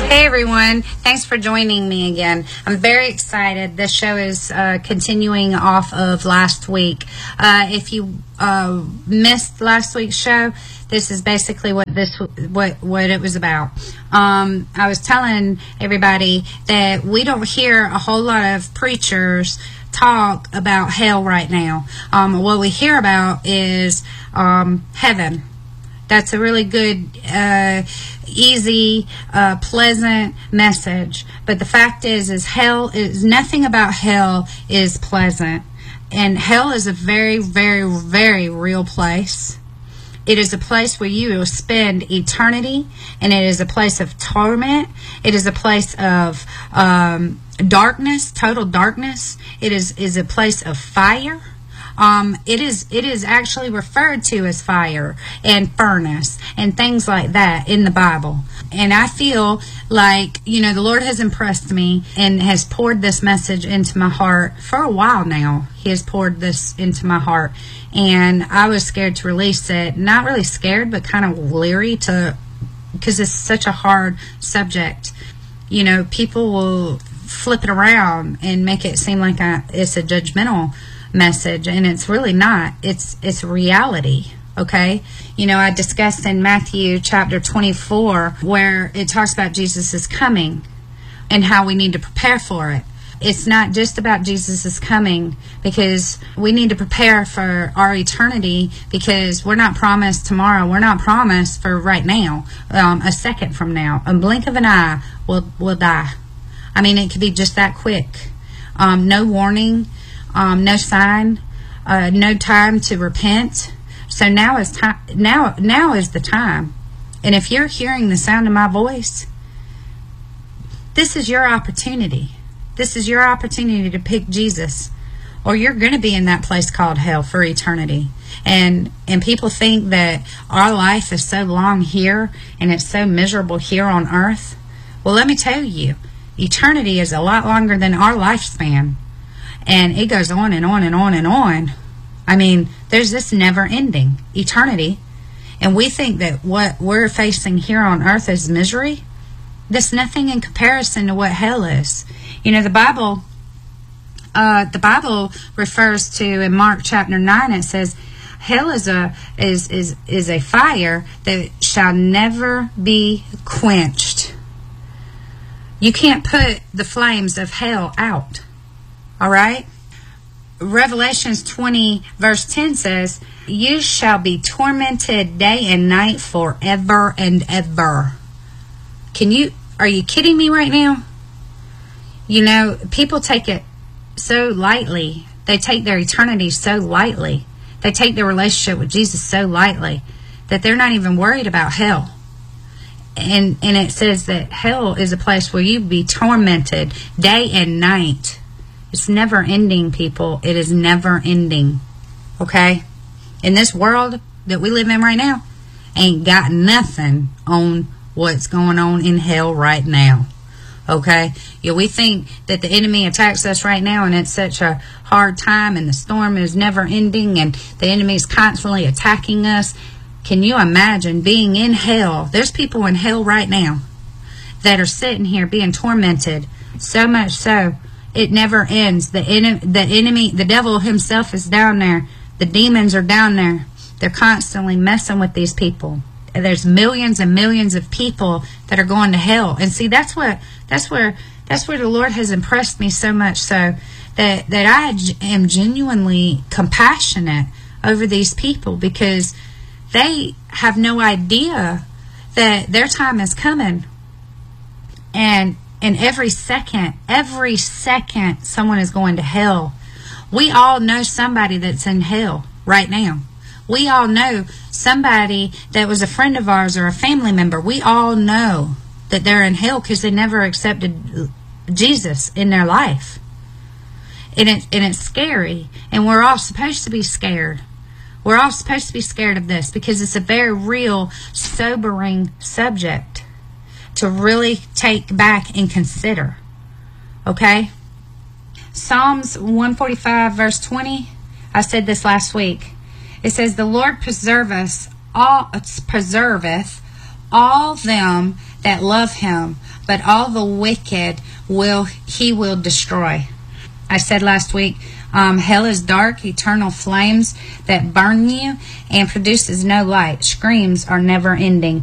Hey everyone, thanks for joining me again. I'm very excited. This show is continuing off of last week. If you missed last week's show, this is basically what it was about. I was telling everybody that we don't hear a whole lot of preachers talk about hell right now. What we hear about is heaven. That's a really good, easy, pleasant message. But the fact is hell is nothing about hell is pleasant. And hell is a very, very, very real place. It is a place where you will spend eternity, and it is a place of torment. It is a place of darkness, total darkness. It is a place of fire. It is actually referred to as fire and furnace and things like that in the Bible. And I feel like, the Lord has impressed me and has poured this message into my heart for a while now. He has poured this into my heart. And I was scared to release it. Not really scared, but kind of leery because it's such a hard subject. People will flip it around and make it seem like it's a judgmental message, and it's really not. It's reality. Okay, I discussed in Matthew chapter 24 where it talks about Jesus' coming and how we need to prepare for it. It's not just about Jesus' coming, because we need to prepare for our eternity, because we're not promised tomorrow. We're not promised for right now. A second from now, a blink of an eye, we'll die. I mean, it could be just that quick. No warning. No sign, no time to repent. So now is time. Now is the time. And if you're hearing the sound of my voice, this is your opportunity. This is your opportunity to pick Jesus, or you're going to be in that place called hell for eternity. And people think that our life is so long here and it's so miserable here on earth. Well, let me tell you, eternity is a lot longer than our lifespan. And it goes on and on and on and on. I mean, there's this never-ending eternity. And we think that what we're facing here on earth is misery. That's nothing in comparison to what hell is. The Bible refers to, in Mark chapter 9, it says, hell is a fire that shall never be quenched. You can't put the flames of hell out. All right? Revelations 20 verse 10 says, you shall be tormented day and night forever and ever. Are you kidding me right now? People take it so lightly. They take their eternity so lightly. They take their relationship with Jesus so lightly that they're not even worried about hell. And it says that hell is a place where you be tormented day and night. It's never ending, people. It is never ending. Okay? In this world that we live in right now, ain't got nothing on what's going on in hell right now. Okay? We think that the enemy attacks us right now, and it's such a hard time, and the storm is never ending, and the enemy is constantly attacking us. Can you imagine being in hell? There's people in hell right now that are sitting here being tormented, so much so it never ends. The enemy, the devil himself is down there. The demons are down there. They're constantly messing with these people. And there's millions and millions of people that are going to hell. And see, that's where the Lord has impressed me so much so that I am genuinely compassionate over these people, because they have no idea that their time is coming. And every second someone is going to hell. We all know somebody that's in hell right now. We all know somebody that was a friend of ours or a family member. We all know that they're in hell because they never accepted Jesus in their life. And it's scary. And we're all supposed to be scared. We're all supposed to be scared of this, because it's a very real, sobering subject to really take back and consider. Okay? Psalms 145 verse 20. I said this last week. It says, the Lord preserveth all them that love him, but all the wicked he will destroy. I said last week, hell is dark, eternal flames that burn you and produces no light. Screams are never ending.